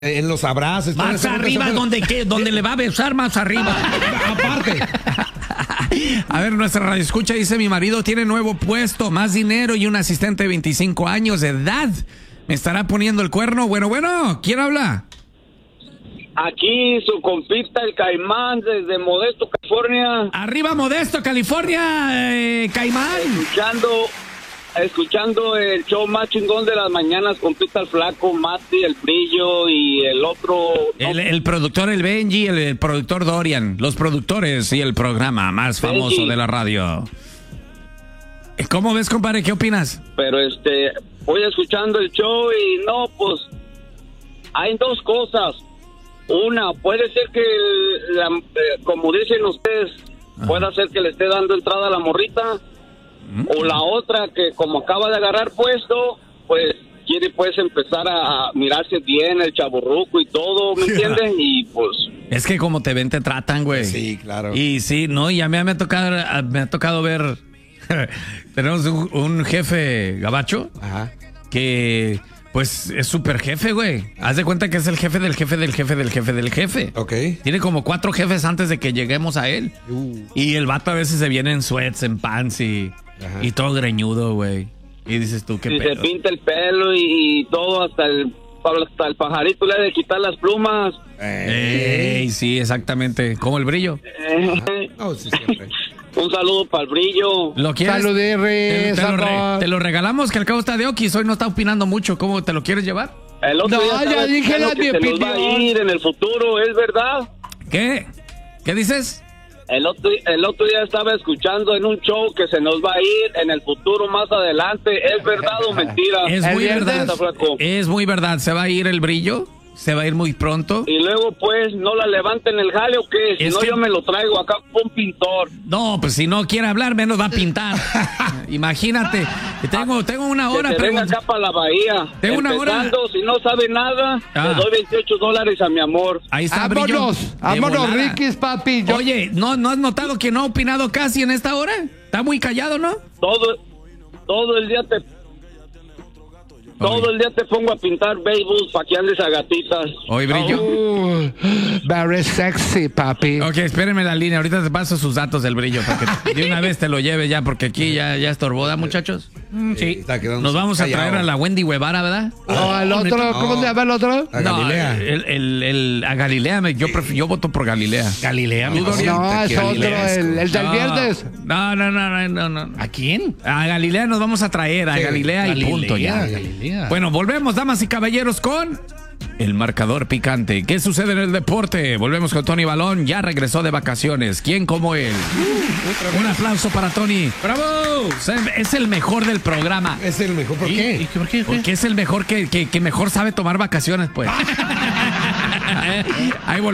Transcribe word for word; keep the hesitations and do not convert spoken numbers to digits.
En los abrazos. Más arriba, donde, que, donde le va a besar más arriba. Aparte. A ver, nuestra radio escucha dice: mi marido tiene nuevo puesto, más dinero y un asistente de veinticinco años de edad. ¿Me estará poniendo el cuerno? Bueno, bueno, ¿quién habla? Aquí su compita el Caimán desde Modesto, California. Arriba Modesto, California, eh, Caimán. Escuchando, escuchando el show más chingón de las mañanas, compita el Flaco, Mati, el Brillo y el otro. El, el productor el Benji, el, el productor Dorian, los productores y el programa más famoso Benji de la radio. ¿Cómo ves, compadre? ¿Qué opinas? Pero este, voy escuchando el show y no, pues hay dos cosas. Una, puede ser que, la, eh, como dicen ustedes, Ajá. pueda ser que le esté dando entrada a la morrita. ¿Mm? O la otra, que como acaba de agarrar puesto, pues quiere pues empezar a mirarse bien el chaburruco y todo, ¿me entiendes? Y pues... Es que como te ven, te tratan, güey. Sí, claro. Y sí, no, y a mí me ha tocado, me ha tocado ver... Tenemos un, un jefe gabacho Ajá. que... Pues es súper jefe, güey. Haz de cuenta que es el jefe del jefe del jefe del jefe del jefe. Ok. Tiene como cuatro jefes antes de que lleguemos a él. Uh. Y el vato a veces se viene en sweats, en pants y, y todo greñudo, güey. Y dices tú, qué y pedo. Se pinta el pelo y, y todo, hasta el, hasta el pajarito le ha de quitar las plumas. Ey, sí, exactamente. Como el Brillo. Eh. Oh, sí, siempre. Un saludo para el Brillo. ¿Lo quieres? Salud, te, te, lo re, te lo regalamos, que al cabo está de Oquis. Hoy no está opinando mucho. ¿Cómo te lo quieres llevar? El otro no, día ya dije la mi opinión. Va a ir en el futuro, ¿es verdad? ¿Qué? ¿Qué dices? El otro, el otro día estaba escuchando en un show que se nos va a ir en el futuro más adelante. ¿Es verdad o mentira? Es muy verdad. Es muy verdad. ¿Se va a ir el Brillo? ¿Se va a ir muy pronto? Y luego, pues, ¿no la levanten el jale o qué? Si es no, que... yo me lo traigo acá con un pintor. No, pues si no quiere hablar, menos va a pintar. Imagínate. Tengo, tengo una hora. Que se venga acá para la bahía. Tengo una hora. Si no sabe nada, ah. le doy veintiocho dólares a mi amor. Ahí está, vámonos, Brillo. Vámonos, Riquis, papi. Yo... Oye, ¿no, ¿no has notado que no ha opinado casi en esta hora? Está muy callado, ¿no? Todo, todo el día te... Todo el día te pongo a pintar béisbol para que andes a gatitas. Oye, Brillo. Oh, very sexy, papi. Ok, espérenme la línea. Ahorita te paso sus datos del Brillo para que de una vez te lo lleve ya, porque aquí ya, ya estorbó, ¿da, muchachos? Sí. Nos vamos a traer a la Wendy Guevara, ¿verdad? No, al otro. ¿Cómo se llama el otro? A Galilea. No, el, el, el, a Galilea. Yo, pref, yo voto por Galilea. Galilea. No, no es otro. El, el del no, viernes. No, no, no, no, no. ¿A quién? A Galilea nos vamos a traer. A sí, Galilea, Galilea y punto ya. Galilea. Bueno, volvemos, damas y caballeros, con el marcador picante. ¿Qué sucede en el deporte? Volvemos con Tony Balón. Ya regresó de vacaciones. ¿Quién como él? Uh, Un aplauso para Tony. ¡Bravo! Es el mejor del programa. Es el mejor. ¿Por qué? ¿Y por qué? Porque es el mejor que, que, que mejor sabe tomar vacaciones, pues. Ahí volvemos.